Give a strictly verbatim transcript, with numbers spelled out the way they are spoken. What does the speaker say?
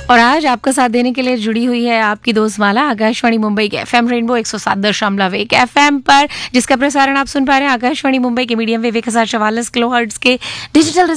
और आज आपका साथ देने के लिए जुड़ी हुई है आपकी दोस्त माला आकाशवाणी मुंबई के एफएम रेनबो एक सौ सात दशमलव एक एफएम पर, जिसका प्रसारण आप सुन पा रहे हैं आकाशवाणी मुंबई के मीडियम वेव एक हजार चवालीस किलो हर्ट्ज के डिजिटल